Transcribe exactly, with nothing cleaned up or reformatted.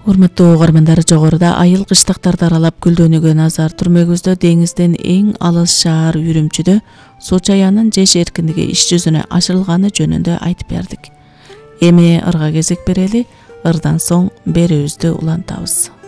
Урматтуу угармандар, жогоруда айыл кыштактарды аралап гүлдөнүүгө назар түрмөгүздө деңизден эң алыс шаар Үрүмчүдө суу чаянын жеш эркиндиги иш жүзүнө ашырылганы жөнүндө айтып бердик. Эми ырга кезек берели, ырдан соң берүүбүздү улантабыз.